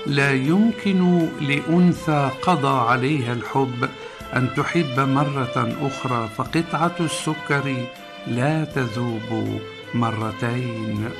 لا يمكن لأنثى قضى عليها الحب أن تحب مرة أخرى، فقطعة السكر لا تذوب مرتين.